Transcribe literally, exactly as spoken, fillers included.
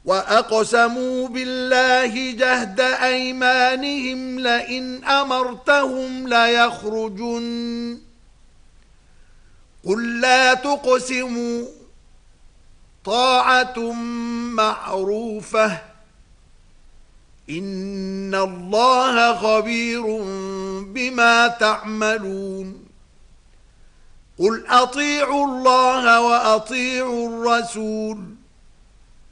وأقسموا بالله جهد أيمانهم لئن أمرتهم ليخرجن قل لا تقسموا طاعة معروفة إن الله خبير بما تعملون قل أطيعوا الله وأطيعوا الرسول